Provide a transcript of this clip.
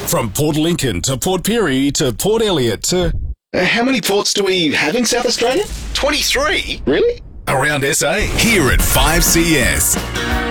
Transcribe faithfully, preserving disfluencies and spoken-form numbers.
From Port Lincoln to Port Pirie to Port Elliot to... Uh, how many ports do we have in South Australia? twenty-three? Really? Around S A. Here at five C S.